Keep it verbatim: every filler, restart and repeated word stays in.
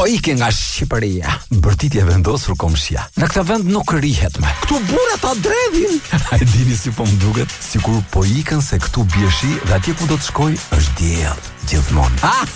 ike nga Shqipëria. Bërtitje vendosur komshia. Në këtë vend nuk rihet më. Këtu burrat ta dredhin. A e dini si po më duket? Sikur po ikën se këtu bie shi dhe atje ku do të shkoj është diell gjithmonë. Ah!